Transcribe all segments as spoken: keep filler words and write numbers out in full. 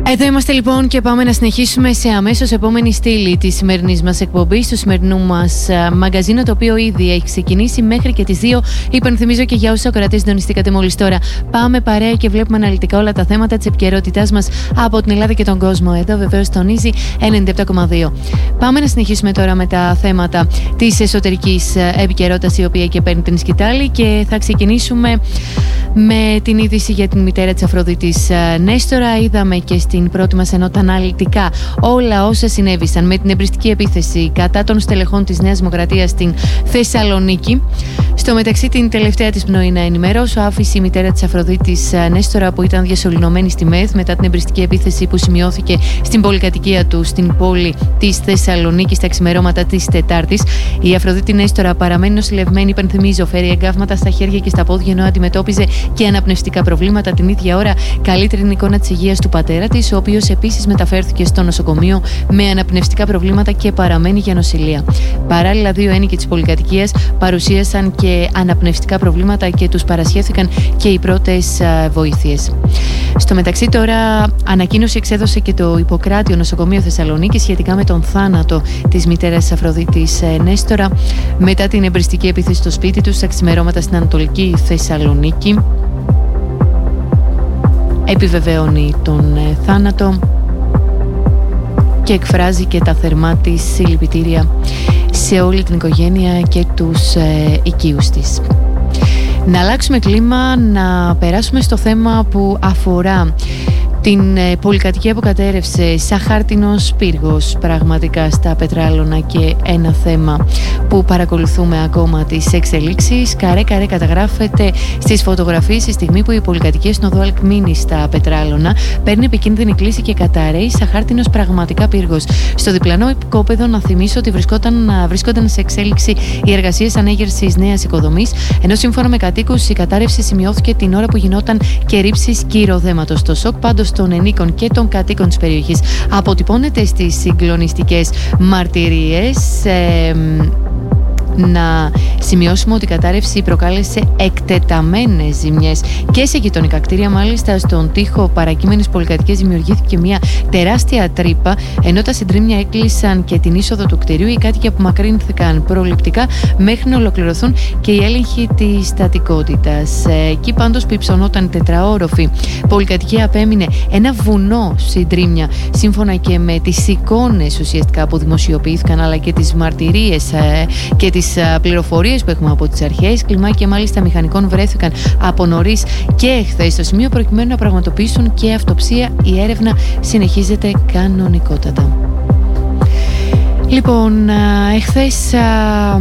Εδώ είμαστε λοιπόν και πάμε να συνεχίσουμε σε αμέσως επόμενη στήλη της σημερινής μας εκπομπής, του σημερινού μας μαγκαζίνο, το οποίο ήδη έχει ξεκινήσει μέχρι και τις δύο. Υπενθυμίζω και για όσους ακροατές συντονιστήκατε μόλις τώρα. Πάμε παρέα και βλέπουμε αναλυτικά όλα τα θέματα της επικαιρότητάς μας από την Ελλάδα και τον κόσμο. Εδώ βεβαίως τονίζει ενενήντα επτά κόμμα δύο. Πάμε να συνεχίσουμε τώρα με τα θέματα της εσωτερικής επικαιρότητας, η οποία και παίρνει την σκητάλη, και θα ξεκινήσουμε με την είδηση για την μητέρα της Αφροδίτης Νέστορα. Είδαμε και στην πρώτη μας ενότητα αναλυτικά όλα όσα συνέβησαν με την εμπριστική επίθεση κατά των στελεχών της Νέας Δημοκρατίας στην Θεσσαλονίκη. Στο μεταξύ, την τελευταία της πνοή να ενημερώσω, άφησε η μητέρα της Αφροδίτης Νέστορα, που ήταν διασωληνωμένη στη ΜΕΘ μετά την εμπριστική επίθεση που σημειώθηκε στην πολυκατοικία του στην πόλη της Θεσσαλονίκης τα ξημερώματα της Τετάρτης. Η Αφροδίτη Νέστορα παραμένει νοσηλευμένη, υπενθυμίζω, φέρει εγκάβματα στα χέρια και στα πόδια, ενώ αντιμετώπιζε και αναπνευστικά προβλήματα. Την ίδια ώρα καλύτερη την εικόνα της υγείας του πατέρα της, ο οποίος επίσης μεταφέρθηκε στο νοσοκομείο με αναπνευστικά προβλήματα και παραμένει για νοσηλεία. Παράλληλα, δύο ένοικοι της πολυκατοικίας παρουσίασαν και αναπνευστικά προβλήματα και τους παρασχέθηκαν και οι πρώτες βοήθειες. Στο μεταξύ, τώρα ανακοίνωση εξέδωσε και το Ιπποκράτειο Νοσοκομείο Θεσσαλονίκη σχετικά με τον θάνατο της μητέρας της Αφροδίτης Νέστορα μετά την εμπριστική επίθεση στο σπίτι του στα ξημερώματα στην Ανατολική Θεσσαλονίκη. Επιβεβαιώνει τον θάνατο και εκφράζει και τα θερμά της συλληπιτήρια σε όλη την οικογένεια και τους ε, οικείους της. Να αλλάξουμε κλίμα, να περάσουμε στο θέμα που αφορά την ε, πολυκατοικία που κατέρευσε σαν χάρτινος πύργος πραγματικά στα Πετράλωνα, και ένα θέμα που παρακολουθούμε ακόμα τις εξελίξεις. Καρέ καρέ καταγράφεται στις φωτογραφίες η στιγμή που η πολυκατοικία στην οδό Αλκμήνη στα Πετράλωνα παίρνει επικίνδυνη κλίση και καταραίει σαν χάρτινος πραγματικά πύργος. Στο διπλανό οικόπεδο, να θυμίσω ότι βρισκόταν, βρισκόταν σε εξέλιξη οι εργασίες ανέγερσης νέας οικοδομής, ενώ σύμφωνα με κατοίκους η κατάρρευση σημειώθηκε την ώρα που γινόταν και ρήψεις κυροδέματος. Το σοκ πάντως των ενίκων και των κατοίκων της περιοχής αποτυπώνεται στις συγκλονιστικές μαρτυρίες. Ε, να σημειώσουμε ότι η κατάρρευση προκάλεσε εκτεταμένες ζημιές και σε γειτονικά κτίρια. Μάλιστα, στον τοίχο παρακείμενης πολυκατοικίας δημιουργήθηκε μια τεράστια τρύπα, ενώ τα συντρίμμια έκλεισαν και την είσοδο του κτιρίου. Οι κάτοικοι απομακρύνθηκαν προληπτικά μέχρι να ολοκληρωθούν και οι έλεγχοι της στατικότητας. Εκεί πάντως που υψωνόταν η τετραόροφη πολυκατοικία, απέμεινε ένα βουνό συντρίμμια, σύμφωνα και με τις εικόνες ουσιαστικά που δημοσιοποιήθηκαν, αλλά και τις μαρτυρίες και τις πληροφορίες που έχουμε από τις αρχές. Κλιμάκια μάλιστα μηχανικών βρέθηκαν από νωρίς και εχθές στο σημείο, προκειμένου να πραγματοποιήσουν και αυτοψία. Η έρευνα συνεχίζεται κανονικότατα. Λοιπόν, εχθές α,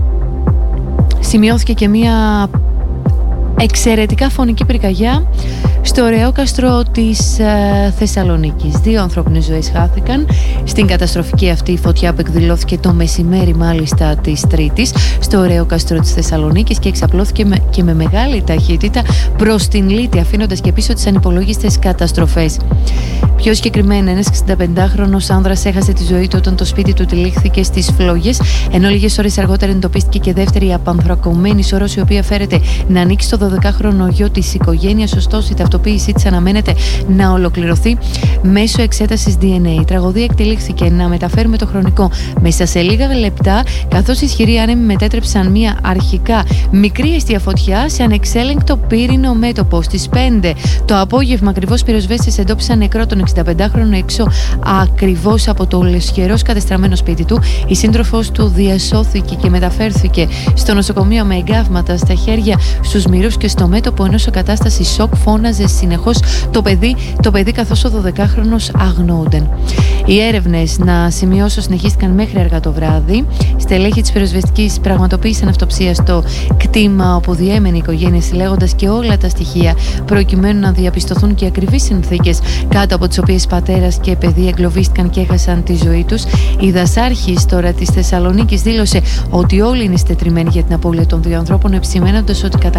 σημειώθηκε και μία εξαιρετικά φωνική πυρκαγιά στο Ρεόκαστρο της ε, Θεσσαλονίκης. Δύο ανθρώπινες ζωές χάθηκαν στην καταστροφική αυτή φωτιά που εκδηλώθηκε το μεσημέρι μάλιστα της Τρίτης στο Ρεόκαστρο της Θεσσαλονίκης και εξαπλώθηκε με, και με μεγάλη ταχύτητα προς την Λύτη, αφήνοντας και πίσω τις ανυπολόγιστες καταστροφές. Πιο συγκεκριμένα, ένας εξηνταπεντάχρονος άνδρας έχασε τη ζωή του όταν το σπίτι του τυλίχθηκε στις φλόγες, ενώ λίγες ώρες αργότερα εντοπίστηκε και δεύτερη απανθρακωμένη σωρός, η οποία φέρεται να ανοίξει το δωδεκάχρονο γιο της οικογένειας. Ωστόσο, η ταυτοποίησή της αναμένεται να ολοκληρωθεί μέσω εξέτασης ντι εν έι. Η τραγωδία εκτελήχθηκε, να μεταφέρουμε το χρονικό, μέσα σε λίγα λεπτά, καθώς οι ισχυροί άνεμοι μετέτρεψαν μια αρχικά μικρή εστία φωτιά σε ανεξέλεγκτο πύρινο μέτωπο. Στις πέντε το απόγευμα ακριβώς, πυροσβέστες εντόπισαν νεκρό τον εξηνταπεντάχρονο έξω ακριβώς από το ολεσχερός κατεστραμμένο σπίτι του. Η σύντροφος του διασώθηκε και μεταφέρθηκε στο νοσοκομείο με εγκάβματα στα χέρια, στους μυρούς και στο μέτωπο, ενώ σε κατάσταση σοκ φώναζε συνεχώς το παιδί, το παιδί καθώς ο δωδεκάχρονος αγνοούνταν. Οι έρευνες, να σημειώσω, συνεχίστηκαν μέχρι αργά το βράδυ. Στελέχη της πυροσβεστικής πραγματοποίησαν αυτοψία στο κτήμα όπου διέμενε η οικογένεια, συλλέγοντας και όλα τα στοιχεία προκειμένου να διαπιστωθούν και ακριβείς συνθήκες κάτω από τις οποίες πατέρας και παιδί εγκλωβίστηκαν και έχασαν τη ζωή τους. Η δασάρχης τώρα της Θεσσαλονίκης δήλωσε ότι όλοι είναι στετρημένοι για την απώλεια των δύο ανθρώπων, επισημένοντας ότι η καταγραφή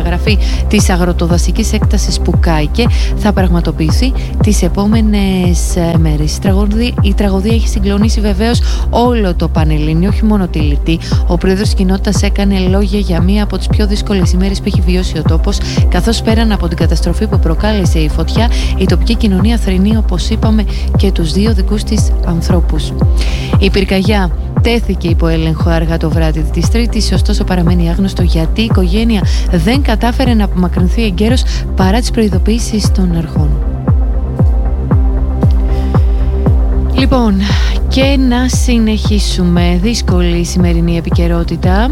της αγροτοδασικής έκτασης που κάηκε θα πραγματοποιηθεί τις επόμενες μέρες. Η τραγωδία, η τραγωδία έχει συγκλονίσει βεβαίως όλο το Πανελλήνιο, όχι μόνο τη Λιτή. Ο πρόεδρος της κοινότητας έκανε λόγια για μία από τις πιο δύσκολες ημέρες που έχει βιώσει ο τόπος, καθώς πέραν από την καταστροφή που προκάλεσε η φωτιά, η τοπική κοινωνία θρηνεί, όπως είπαμε, και τους δύο δικούς της ανθρώπους. Η πυρκαγιά τέθηκε υπό έλεγχο αργά το βράδυ της Τρίτης, ωστόσο παραμένει άγνωστο γιατί η οικογένεια δεν κατάφερε να απομακρυνθεί εγκαίρως παρά τις προειδοποιήσεις των αρχών. Λοιπόν, και να συνεχίσουμε. Δύσκολη σημερινή επικαιρότητα.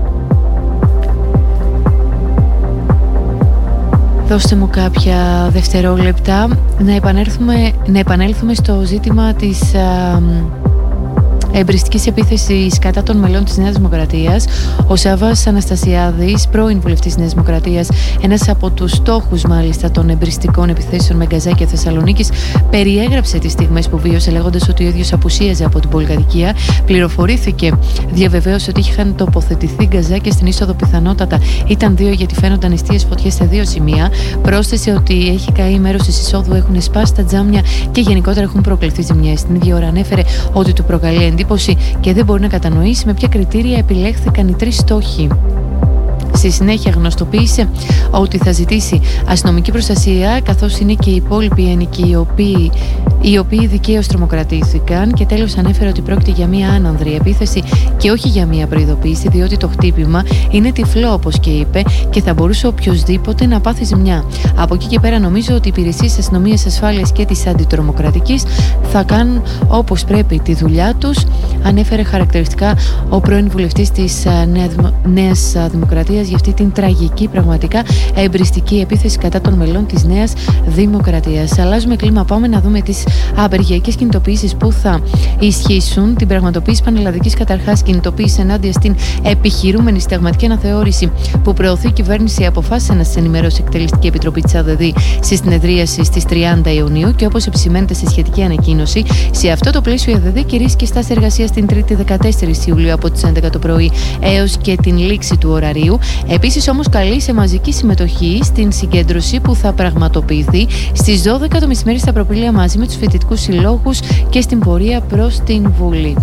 Δώστε μου κάποια δευτερόλεπτα να επανέλθουμε, να επανέλθουμε στο ζήτημα της α, εμπριστικής επίθεσης κατά των μελών της Νέας Δημοκρατίας. Ο Σάββας Αναστασιάδης, πρώην βουλευτής Νέας Δημοκρατίας, ένας από τους στόχους μάλιστα των εμπριστικών επιθέσεων με Γκαζάκια Θεσσαλονίκης, περιέγραψε τις στιγμές που βίωσε, λέγοντας ότι ο ίδιος απουσίαζε από την πολυκατοικία. Πληροφορήθηκε, διαβεβαίωσε ότι είχαν τοποθετηθεί γκαζάκια στην είσοδο, πιθανότατα ήταν δύο γιατί φαίνονταν εστίες φωτιές σε δύο σημεία. Πρόσθεσε ότι έχει καεί μέρος της εισόδου, έχουν σπάσει τα τζάμια και γενικότερα έχουν προκληθεί ζημιές. Την ίδια ώρα ανέφερε ότι του προκαλεί εντύπωση και δεν μπορεί να κατανοήσει με ποια κριτήρια επιλέχθηκαν οι τρεις στόχοι. Στη συνέχεια γνωστοποίησε ότι θα ζητήσει αστυνομική προστασία, καθώς είναι και οι υπόλοιποι ένοικοι οι οποίοι, οι οποίοι δικαίως τρομοκρατήθηκαν, και τέλος ανέφερε ότι πρόκειται για μια άνανδρη επίθεση και όχι για μια προειδοποίηση, διότι το χτύπημα είναι τυφλό, όπως και είπε, και θα μπορούσε οποιοδήποτε να πάθει ζημιά. Από εκεί και πέρα νομίζω ότι οι υπηρεσίες αστυνομίας ασφάλειας και της αντιτρομοκρατικής θα κάνουν όπως πρέπει τη δουλειά τους, ανέφερε χαρακτηριστικά ο πρώην βουλευτής της Νέας Δημοκρατίας για αυτή την τραγική, πραγματικά εμπριστική επίθεση κατά των μελών της Νέας Δημοκρατίας. Αλλάζουμε κλίμα, πάμε να δούμε τις απεργιακές κινητοποιήσεις που θα ισχύσουν. Την πραγματοποίηση πανελλαδικής καταρχάς κινητοποίηση ενάντια στην επιχειρούμενη συνταγματική αναθεώρηση που προωθεί η κυβέρνηση, αποφάσισε να σας ενημερώσει η Εκτελεστική Επιτροπή της ΑΔΔ στη συνεδρίαση στις τριάντα Ιουνίου, και όπως επισημαίνεται στη σχετική ανακοίνωση, σε αυτό το πλαίσιο η ΑΔΔ κηρύσσει στάση εργασίας την Τρίτη δεκατέσσερις Ιουλίου από τις έντεκα το πρωί έως και την λήξη του ωραρίου. Επίσης όμως καλεί σε μαζική συμμετοχή στην συγκέντρωση που θα πραγματοποιηθεί στις δώδεκα το μεσημέρι στα Προπήλαια μαζί με τους φοιτητικούς συλλόγους και στην πορεία προς την Βουλή.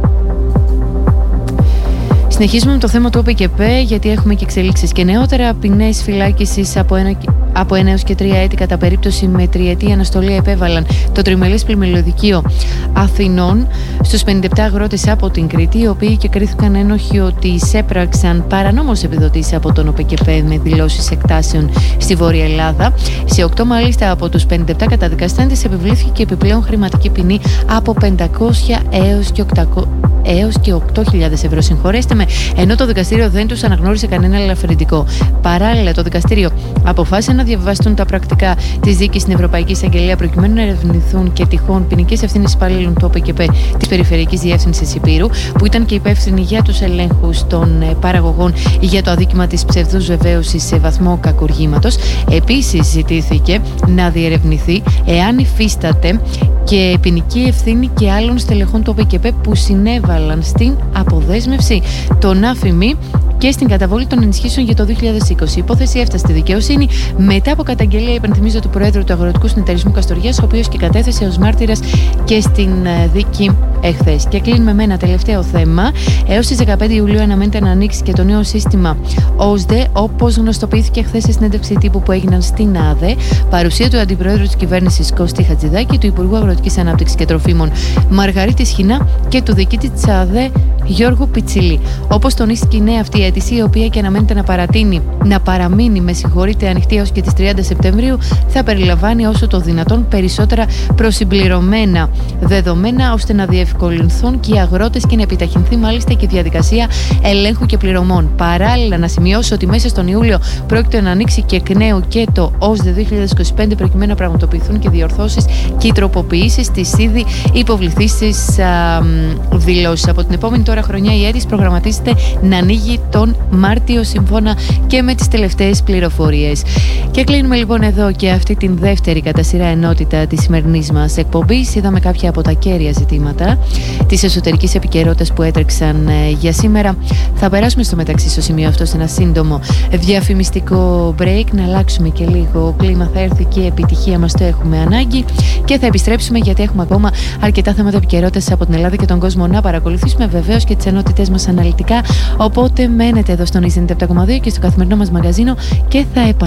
Συνεχίζουμε με το θέμα του ΟΠΕΚΕΠ, γιατί έχουμε και εξελίξεις και νεότερα. Ποινές φυλάκισης από ένα, από ένα έως και τρία έτη κατά περίπτωση με τριετή αναστολή επέβαλαν το τριμελές πλημμυλοδικείο Αθηνών στους πενήντα επτά αγρότες από την Κρήτη, οι οποίοι και κρίθηκαν ένοχοι ότι εισέπραξαν παρανόμως επιδοτήσεις από τον ΟΠΕΚΕΠ με δηλώσεις εκτάσεων στη Βόρεια Ελλάδα. Σε οκτώ μάλιστα από τους πενήντα επτά καταδικαστέντες επιβλήθηκε και επιπλέον χρηματική ποινή από πεντακόσια έως και οκτακόσια έως και οκτώ χιλιάδες ευρώ, συγχωρέστε με, ενώ το δικαστήριο δεν τους αναγνώρισε κανένα ελαφρυντικό. Παράλληλα, το δικαστήριο αποφάσισε να διαβαστούν τα πρακτικά της δίκης στην Ευρωπαϊκή Εισαγγελία προκειμένου να ερευνηθούν και τυχόν ποινικές ευθύνες υπαλλήλων του ΟΠΕΚΕΠ της Περιφερειακής Διεύθυνσης Ηπείρου, που ήταν και υπεύθυνοι για τους ελέγχους των παραγωγών για το αδίκημα της ψευδούς βεβαίωσης σε βαθμό κακουργήματος. Επίσης, ζητήθηκε να διερευνηθεί εάν υφίσταται και ποινική ευθύνη και άλλων στελεχών του ΟΠΕΚΕΠ που συνέβαλαν στην αποδέσμευση των ΑΦΙΜΗ και στην καταβολή των ενισχύσεων για το δύο χιλιάδες είκοσι. Η υπόθεση έφτασε στη δικαιοσύνη μετά από καταγγελία, υπενθυμίζω, του Προέδρου του Αγροτικού Συνεταιρισμού Καστοριάς, ο οποίος και κατέθεσε ως μάρτυρας και στην δίκη εχθές. Και κλείνουμε με ένα τελευταίο θέμα. Έως τις δεκαπέντε Ιουλίου αναμένεται να ανοίξει και το νέο σύστημα ΟΣΔΕ, όπως γνωστοποιήθηκε χθες σε συνέντευξη τύπου που έγιναν στην ΑΔΕ. Παρουσία του Αντιπροέδρου της Κυβέρνησης Κώστη Χατζηδάκη, του Υπουργού Αγροτικής Ανάπτυξης και Τροφίμων Μαργαρίτη Σχοινά και του διοικητή της ΑΔΕ Γιώργου Πιτσιλή. Όπως τονίστηκε η νέα αυτή αίτηση, η οποία και αναμένεται να, παρατείνει, να παραμείνει με συγχωρείτε ανοιχτή έως και τις τριάντα Σεπτεμβρίου, θα περιλαμβάνει όσο το δυνατόν περισσότερα προσυμπληρωμένα δεδομένα, ώστε να διευκολυνθούν και οι αγρότες και να επιταχυνθεί μάλιστα και η διαδικασία ελέγχου και πληρωμών. Παράλληλα, να σημειώσω ότι μέσα στον Ιούλιο πρόκειται να ανοίξει και εκ νέου και το ΟΣΔΕ δύο χιλιάδες είκοσι πέντε, προκειμένου να πραγματοποιηθούν και διορθώσεις και οι τροποποιήσεις της ήδη υποβληθής της δηλώσης. Από την επόμενη τώρα χρονιά η αίτηση προγραμματίζεται να ανοίγει το τον Μάρτιο, σύμφωνα και με τις τελευταίες πληροφορίες. Και κλείνουμε λοιπόν εδώ και αυτή την δεύτερη κατά σειρά ενότητα της σημερινής μας εκπομπής. Είδαμε κάποια από τα κέρια ζητήματα της εσωτερικής επικαιρότητας που έτρεξαν για σήμερα. Θα περάσουμε στο μεταξύ στο σημείο αυτό σε ένα σύντομο διαφημιστικό break, να αλλάξουμε και λίγο κλίμα. Θα έρθει και η επιτυχία μας, το έχουμε ανάγκη, και θα επιστρέψουμε γιατί έχουμε ακόμα αρκετά θέματα επικαιρότητας από την Ελλάδα και τον κόσμο να παρακολουθήσουμε, βεβαίως και τις ενότητές μας αναλυτικά. Οπότε μένετε εδώ στον ι ζέν επτά κόμμα δύο και στο καθημερινό μας μαγαζίνο και θα επανέλθουμε